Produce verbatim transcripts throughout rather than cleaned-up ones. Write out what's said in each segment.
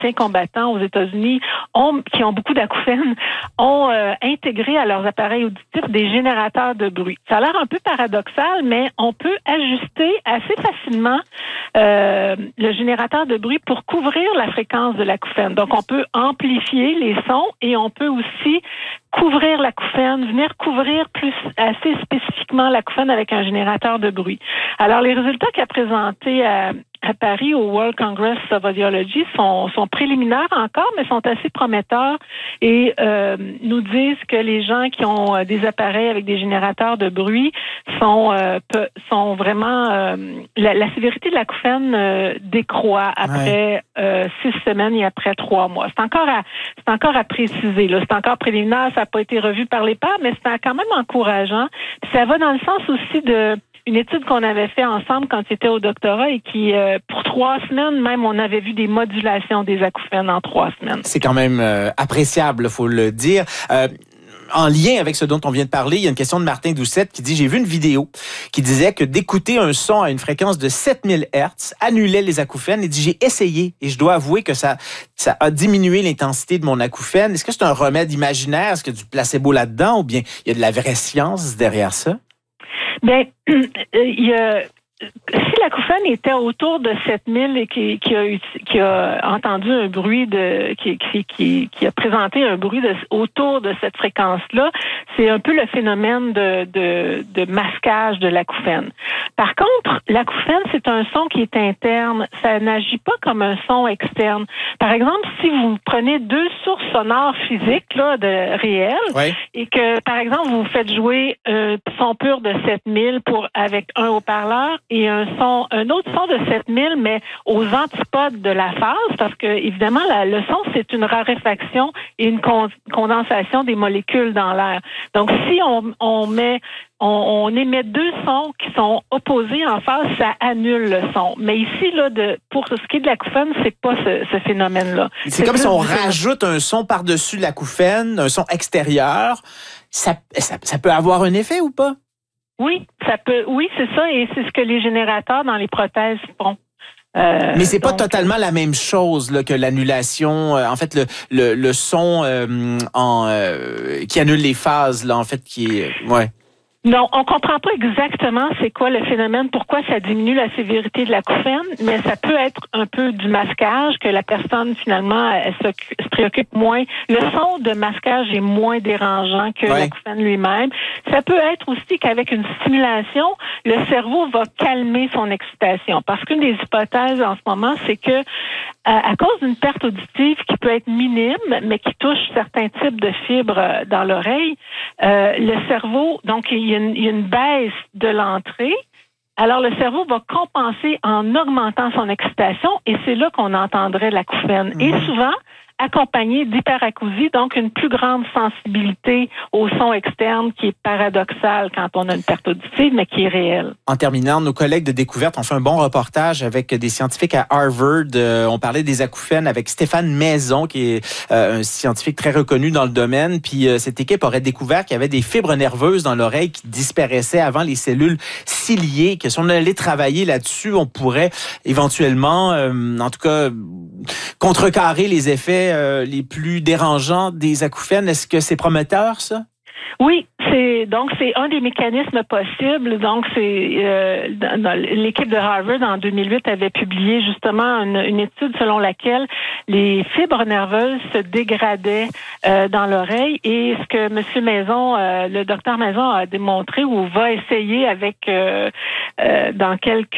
anciens combattants aux États-Unis ont, qui ont beaucoup d'acouphènes, ont euh, intégré à leurs appareils auditifs des générateurs de bruit. Ça a l'air un peu paradoxal, mais on peut ajuster assez facilement euh, le générateur de bruit pour couvrir la fréquence de l'acouphène. Donc, on peut amplifier les sons et on peut aussi couvrir l'acouphène, venir couvrir plus assez spécifiquement l'acouphène avec un générateur de bruit. Alors, les résultats qu'a présentés à, à Paris au World Congress of Audiology sont, sont préliminaires encore, mais sont assez prometteurs et euh, nous disent que les gens qui ont des appareils avec des générateurs de bruit sont, euh, peu, sont vraiment... Euh, la, la sévérité de l'acouphène euh, décroît après ouais. euh, six semaines et après trois mois. C'est encore à, c'est encore à préciser. Là. C'est encore préliminaire, ça n'a pas été revu par les pairs, mais c'est quand même encourageant. Puis ça va dans le sens aussi de... Une étude qu'on avait fait ensemble quand tu étais au doctorat et qui, euh, pour trois semaines, même, on avait vu des modulations des acouphènes en trois semaines. C'est quand même euh, appréciable, faut le dire. Euh, En lien avec ce dont on vient de parler, il y a une question de Martin Doucette qui dit « J'ai vu une vidéo qui disait que d'écouter un son à une fréquence de sept mille hertz annulait les acouphènes. » Il dit « J'ai essayé et je dois avouer que ça, ça a diminué l'intensité de mon acouphène. » Est-ce que c'est un remède imaginaire? Est-ce qu'il y a du placebo là-dedans ou bien il y a de la vraie science derrière ça? Bien, il y a... Si l'acouphène était autour de sept mille et qui, qui, a, qui a entendu un bruit de, qui, qui, qui, qui a présenté un bruit de, autour de cette fréquence-là, c'est un peu le phénomène de, de, de masquage de l'acouphène. Par contre, l'acouphène, c'est un son qui est interne. Ça n'agit pas comme un son externe. Par exemple, si vous prenez deux sources sonores physiques, là, de réelles, oui. et que, par exemple, vous faites jouer un son pur de sept mille pour, avec un haut-parleur, et un son, un autre son de sept mille, mais aux antipodes de la phase, parce que, évidemment, la, le son, c'est une raréfaction et une con, condensation des molécules dans l'air. Donc, si on, on met, on, on émet deux sons qui sont opposés en phase, ça annule le son. Mais ici, là, de, pour ce qui est de l'acouphène, c'est pas ce, ce phénomène-là. C'est, c'est comme si on rajoute un son par-dessus l'acouphène, un son extérieur. Ça, ça, ça peut avoir un effet ou pas? Oui, ça peut. Oui, c'est ça, et c'est ce que les générateurs dans les prothèses font. Euh, Mais c'est donc, pas totalement la même chose là, que l'annulation. Euh, en fait, le le, le son euh, en euh, qui annule les phases là, en fait, qui est ouais. Non, on comprend pas exactement c'est quoi le phénomène, pourquoi ça diminue la sévérité de l'acouphène, mais ça peut être un peu du masquage, que la personne, finalement, elle se, se préoccupe moins. Le son de masquage est moins dérangeant que ouais. l'acouphène lui-même. Ça peut être aussi qu'avec une stimulation, le cerveau va calmer son excitation. Parce qu'une des hypothèses en ce moment, c'est que à, à cause d'une perte auditive qui peut être minime, mais qui touche certains types de fibres dans l'oreille, euh, le cerveau, donc il Il y, a une, il y a une baisse de l'entrée. Alors, le cerveau va compenser en augmentant son excitation et c'est là qu'on entendrait l'acouphène. Mmh. Et souvent, accompagné d'hyperacousie, donc une plus grande sensibilité au son externe qui est paradoxal quand on a une perte auditive, mais qui est réelle. En terminant, nos collègues de Découverte ont fait un bon reportage avec des scientifiques à Harvard. Euh, on parlait des acouphènes avec Stéphane Maison, qui est euh, un scientifique très reconnu dans le domaine. Puis euh, cette équipe aurait découvert qu'il y avait des fibres nerveuses dans l'oreille qui disparaissaient avant les cellules ciliées, que si on allait travailler là-dessus, on pourrait éventuellement, euh, en tout cas, contrecarrer les effets euh, les plus dérangeants des acouphènes. Est-ce que c'est prometteur, ça? Oui, c'est donc c'est un des mécanismes possibles. Donc c'est euh, dans, dans, l'équipe de Harvard en deux mille huit avait publié justement une, une étude selon laquelle les fibres nerveuses se dégradaient euh, dans l'oreille et ce que M. Maison, euh, le docteur Maison a démontré ou va essayer avec euh, euh, dans quelques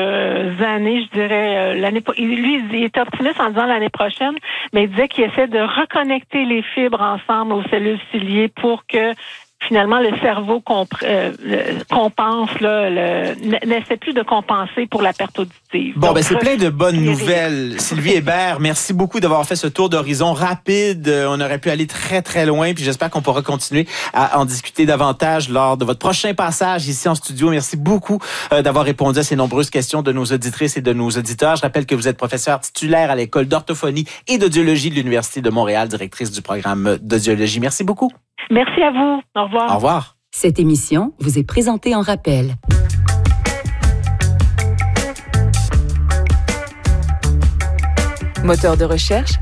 années, je dirais euh, l'année. Lui, il est optimiste en disant l'année prochaine, mais il disait qu'il essaie de reconnecter les fibres ensemble aux cellules ciliées pour que finalement, le cerveau comp- euh, le, compense, là, le, n'essaie plus de compenser pour la perte auditive. Bon, Donc, ben c'est plein de bonnes c'est nouvelles. Sylvie Hébert, merci beaucoup d'avoir fait ce tour d'horizon rapide. On aurait pu aller très, très loin, puis j'espère qu'on pourra continuer à en discuter davantage lors de votre prochain passage ici en studio. Merci beaucoup euh, d'avoir répondu à ces nombreuses questions de nos auditrices et de nos auditeurs. Je rappelle que vous êtes professeur titulaire à l'École d'orthophonie et d'audiologie de l'Université de Montréal, directrice du programme d'audiologie. Merci beaucoup. Merci à vous. Au revoir. Au revoir. Cette émission vous est présentée en rappel. Moteur de recherche,